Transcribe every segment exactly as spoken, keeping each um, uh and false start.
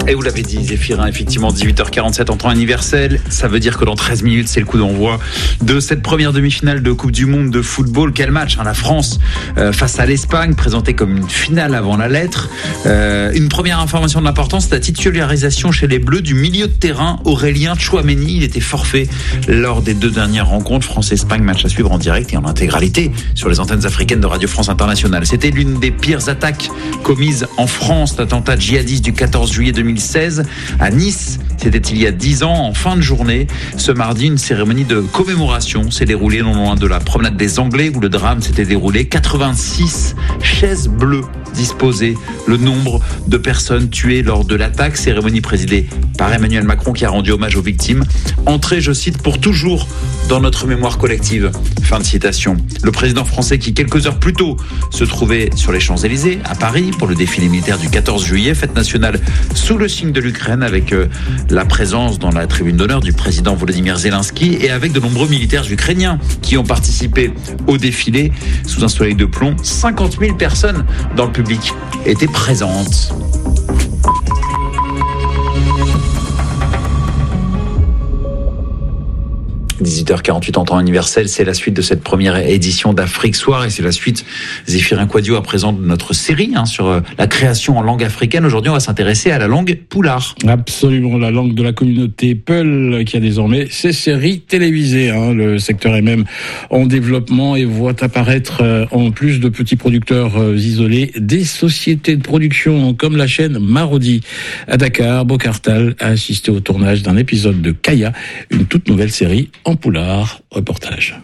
Et vous l'avez dit, Zéphirin, effectivement, dix-huit heures quarante-sept en temps universel. Ça veut dire que dans treize minutes, c'est le coup d'envoi de cette première demi-finale de Coupe du Monde de football. Quel match, hein, la France euh, face à l'Espagne, présentée comme une finale avant la lettre. Euh, une première information de l'importance, la titularisation chez les Bleus du milieu de terrain, Aurélien Tchouaméni. Il était forfait lors des deux dernières rencontres. France-Espagne, match à suivre en direct et en intégralité sur les antennes africaines de Radio France Internationale. C'était l'une des pires attaques commises en France, l'attentat djihadiste du quatorze juillet deux mille seize à Nice. C'était il y a dix ans, en fin de journée. Ce mardi, une cérémonie de commémoration s'est déroulée non loin de la promenade des Anglais où le drame s'était déroulé. quatre-vingt-six chaises bleues disposées. Le nombre de personnes tuées lors de l'attaque. Cérémonie présidée par Emmanuel Macron qui a rendu hommage aux victimes. Entrée, je cite, pour toujours dans notre mémoire collective. Fin de citation. Le président français qui, quelques heures plus tôt, se trouvait sur les Champs-Élysées, à Paris, pour le défilé militaire du quatorze juillet, fête nationale sous le signe de l'Ukraine, avec euh, la présence dans la tribune d'honneur du président Volodymyr Zelensky et avec de nombreux militaires ukrainiens qui ont participé au défilé sous un soleil de plomb. cinquante mille personnes dans le public étaient présentes. dix-huit heures quarante-huit en temps universel, c'est la suite de cette première édition d'Afrique Soir et c'est la suite, Zéphirin Quadio, à présent de notre série hein, sur la création en langue africaine. Aujourd'hui, on va s'intéresser à la langue poulard. Absolument, la langue de la communauté Peul qui a désormais ses séries télévisées. Hein. Le secteur est même en développement et voit apparaître, euh, en plus de petits producteurs euh, isolés, des sociétés de production comme la chaîne Marodi. À Dakar, Bokartal a assisté au tournage d'un épisode de Kaya, une toute nouvelle série en poulard. Reportage.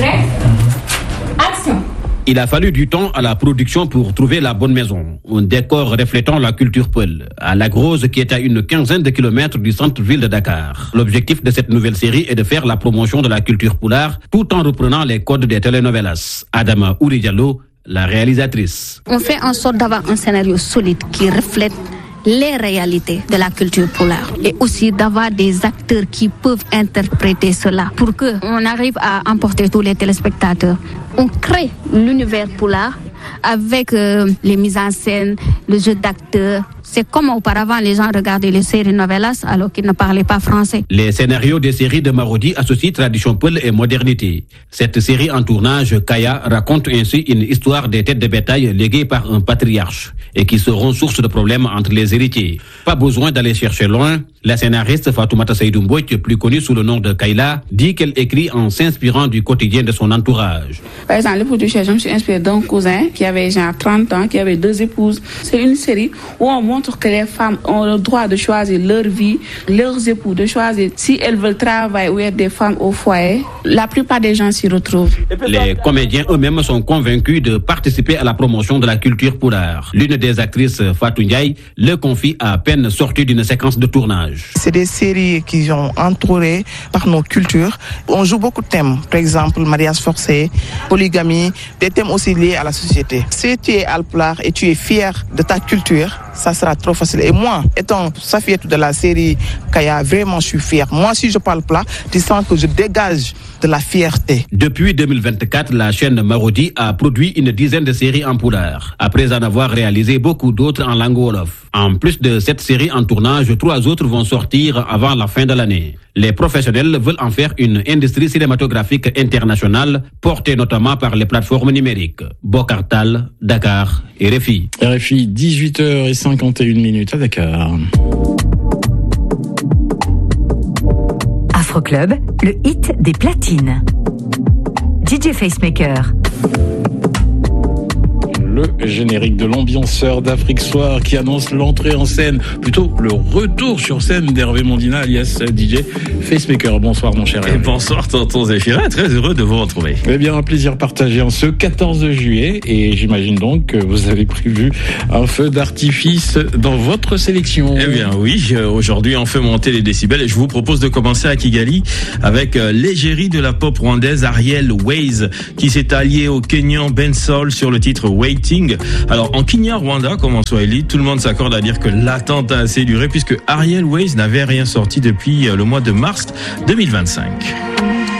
Action. Il a fallu du temps à la production pour trouver la bonne maison. Un décor reflétant la culture Peul, à La Grosse qui est à une quinzaine de kilomètres du centre-ville de Dakar. L'objectif de cette nouvelle série est de faire la promotion de la culture poulard tout en reprenant les codes des telenovelas. Adama Ouri Diallo, la réalisatrice. On fait en sorte d'avoir un scénario solide qui reflète les réalités de la culture poulard et aussi d'avoir des acteurs qui peuvent interpréter cela pour qu'on arrive à emporter tous les téléspectateurs. On crée l'univers poulard avec euh, les mises en scène, le jeu d'acteurs. C'est comme auparavant les gens regardaient les séries novelas alors qu'ils ne parlaient pas français. Les scénarios des séries de Marodi associent tradition Peul et modernité. Cette série en tournage, Kaya, raconte ainsi une histoire des têtes de bétail léguées par un patriarche et qui seront source de problèmes entre les héritiers. Pas besoin d'aller chercher loin. La scénariste Fatoumata Seydou Mbouch, plus connue sous le nom de Kayla, dit qu'elle écrit en s'inspirant du quotidien de son entourage. Par exemple, le produit, je me suis inspirée d'un cousin qui avait genre trente ans, qui avait deux épouses. C'est une série où on montre que les femmes ont le droit de choisir leur vie, leurs époux, de choisir si elles veulent travailler ou être des femmes au foyer. La plupart des gens s'y retrouvent. Les comédiens eux-mêmes sont convaincus de participer à la promotion de la culture poulard. L'une des actrices, Fatou Ndiaye, le confie à peine sortie d'une séquence de tournage. C'est des séries qui sont entourées par nos cultures. On joue beaucoup de thèmes, par exemple mariage forcé, polygamie, des thèmes aussi liés à la société. Si tu es alpulaar et tu es fier de ta culture, ça sera trop facile. Et moi, étant Safiatou de la série Kaya, vraiment je suis fier. Moi, si je parle plat, tu sens que je dégage de la fierté. Depuis deux mille vingt-quatre, la chaîne Marodi a produit une dizaine de séries en poulard, après en avoir réalisé beaucoup d'autres en langue wolof. En plus de cette série en tournage, trois autres vont sortir avant la fin de l'année. Les professionnels veulent en faire une industrie cinématographique internationale, portée notamment par les plateformes numériques. Bokartal, Dakar, R F I. R F I, dix-huit heures cinquante et une minutes à Dakar. Afroclub, le hit des platines. D J Facemaker. Le générique de l'ambianceur d'Afrique Soir qui annonce l'entrée en scène, plutôt le retour sur scène d'Hervé Mondina alias D J Facemaker. Bonsoir mon cher Hervé. Et bonsoir tonton Zéphirin, très heureux de vous retrouver. Eh bien un plaisir partagé en ce quatorze juillet et j'imagine donc que vous avez prévu un feu d'artifice dans votre sélection. Eh bien oui, aujourd'hui on fait monter les décibels et je vous propose de commencer à Kigali avec l'égérie de la pop rwandaise Ariel Ways qui s'est alliée au Kenyan Bensol sur le titre Waiting. Alors en Kenya-Rwanda, comme en Swahili, tout le monde s'accorde à dire que l'attente a assez duré puisque Ariel Ways n'avait rien sorti depuis le mois de mars deux mille vingt-cinq.